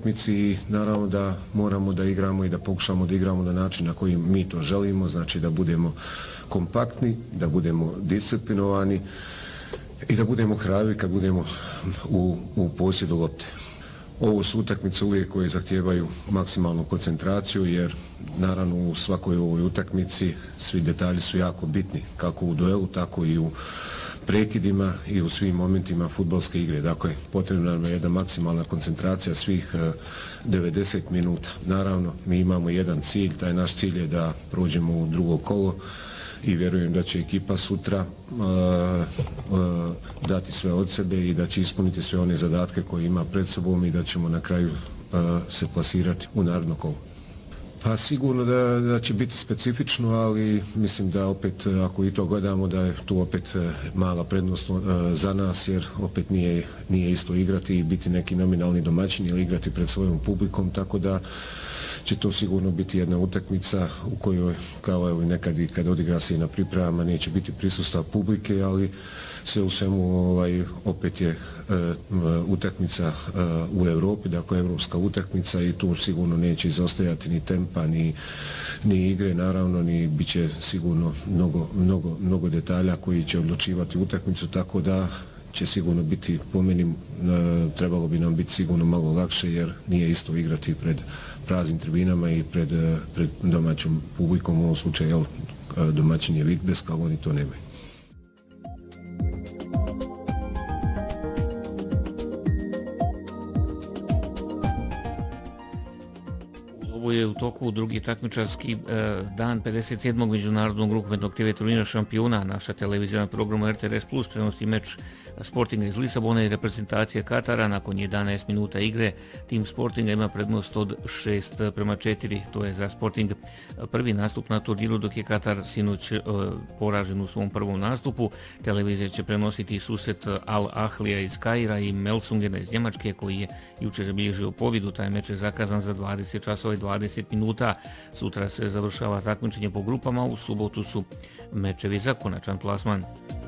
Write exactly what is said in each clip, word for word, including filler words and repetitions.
utakmici i naravno da moramo da igramo i da pokušamo da igramo na način na koji mi to želimo, znači da budemo kompaktni, da budemo disciplinovani i da budemo hrabri kad budemo u, u posjedu lopte. Ovo su utakmice uvijek koje zahtijevaju maksimalnu koncentraciju jer naravno u svakoj ovoj utakmici svi detalji su jako bitni, kako u duelu, tako i u prekidima i u svim momentima fudbalske igre. Dakle, potrebna nam je jedna maksimalna koncentracija svih devedeset minuta. Naravno, mi imamo jedan cilj, taj naš cilj je da prođemo u drugo kolo i vjerujem da će ekipa sutra uh, uh, dati sve od sebe i da će ispuniti sve one zadatke koje ima pred sobom i da ćemo na kraju uh, se plasirati u naredno kolo. Pa sigurno da, da će biti specifično, ali mislim da opet ako i to gledamo da je tu opet mala prednost uh, za nas jer opet nije, nije isto igrati i biti neki nominalni domaćin ili igrati pred svojom publikom, tako da će to sigurno biti jedna utakmica u kojoj, kao evo nekad i kad odigra se i na pripremama, neće biti prisustva publike, ali sve u svemu ovaj, opet je e, utakmica e, u Europi, dakle evropska utakmica i tu sigurno neće izostajati ni tempa, ni, ni igre, naravno, ni bit će sigurno mnogo, mnogo, mnogo detalja koji će odlučivati utakmicu, tako da će sigurno biti, po meni, trebalo bi nam biti sigurno malo lakše jer nije isto igrati pred praznim tribinama i pred, pred domaćom publikom, u ovom slučaju jel, domaćin je Vitebsk, ali oni to nemaju. Ovo je u toku drugi takmičarski eh, dan pedeset sedmog međunarodnog rukometnog te ve turnira šampiona. Naša televizija na programu er te er es plus prenosi meč Sportinga iz Lisabona i reprezentacije Katara. Nakon jedanaest minuta igre tim Sportinga ima prednost od šest prema četiri. To je za Sporting prvi nastup na turniru, dok je Katar sinoć eh, poražen u svom prvom nastupu. Televizija će prenositi susret Al Ahlija iz Kaira i Melsungena iz Njemačke koji je jučer zabilježio pobjedu. Taj meč je zakazan za dvadeset časova i dvadeset minuta. Sutra se završava takmičenje po grupama, u subotu su mečevi za konačan plasman.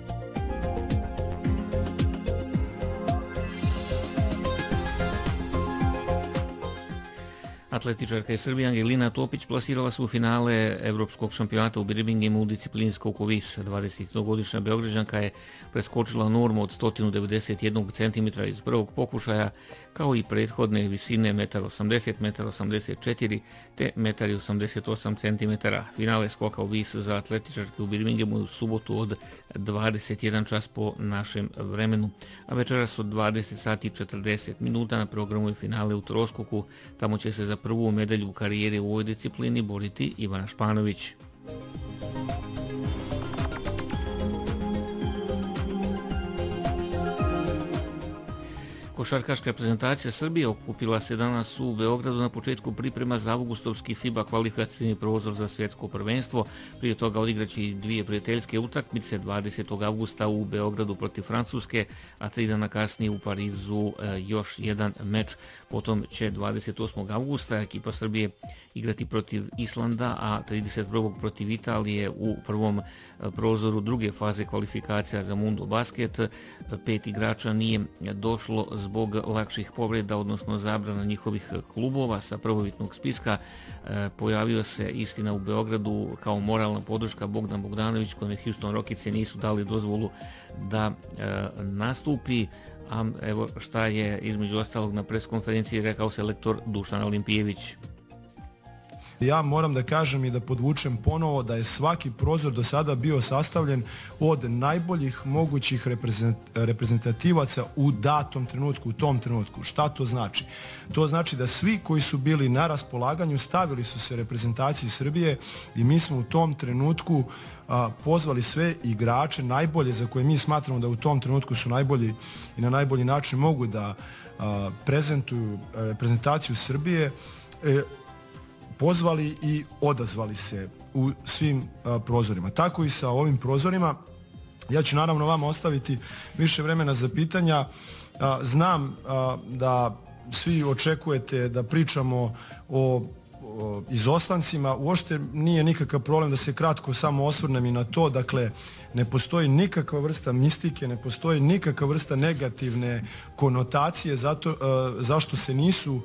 Atletičarka iz Srbije Angelina Topić plasirala se u finale evropskog šampionata u Birminghamu u disciplini skok u vis. dvadesetgodišnja Beograđanka je preskočila normu od sto devedeset jedan centimetra iz prvog pokušaja, kao i prethodne visine jedan osamdeset, jedan osamdeset četiri te jedan osamdeset osam centimetara. Finale skoka u vis za atletičarke u Birminghamu u subotu od dvadeset jedan čas po našem vremenu. A večeras od dvadeset sati i četrdeset minuta na programu je finale u troskoku. Tamo će se za prvu medalju u karijeri u ovoj disciplini boriti Ivana Španović. Košarkaška reprezentacija Srbije okupila se danas u Beogradu na početku priprema za avgustovski FIBA kvalifikacijni prozor za svjetsko prvenstvo. Prije toga odigraći dvije prijateljske utakmice dvadesetog avgusta u Beogradu protiv Francuske, a tri dana kasnije u Parizu još jedan meč. Potom će dvadeset osmog avgusta ekipa Srbije igrati protiv Islanda, a trideset prvog protiv Italije u prvom prozoru druge faze kvalifikacija za Mundo Basket. Pet igrača nije došlo zbog lakših povreda, odnosno zabrana njihovih klubova sa prvobitnog spiska. Pojavio se istina u Beogradu kao moralna podrška Bogdan Bogdanović, kojem Houston Rockets nisu dali dozvolu da nastupi. A evo šta je između ostalog na preskonferenciji rekao selektor Dušan Olimpijević. Ja moram da kažem i da podvučem ponovo da je svaki prozor do sada bio sastavljen od najboljih mogućih reprezentativaca u datom trenutku, u tom trenutku. Šta to znači? To znači da svi koji su bili na raspolaganju stavili su se reprezentaciji Srbije i mi smo u tom trenutku a, pozvali sve igrače najbolje za koje mi smatramo da u tom trenutku su najbolji i na najbolji način mogu da a, prezentuju reprezentaciju Srbije, e, pozvali i odazvali se u svim a, prozorima. Tako i sa ovim prozorima. Ja ću naravno vama ostaviti više vremena za pitanja. A, znam a, da svi očekujete da pričamo o, o izostancima. Uopšte nije nikakav problem da se kratko samo osvrnem i na to. Dakle, ne postoji nikakva vrsta mistike, ne postoji nikakva vrsta negativne konotacije zato, a, zašto se nisu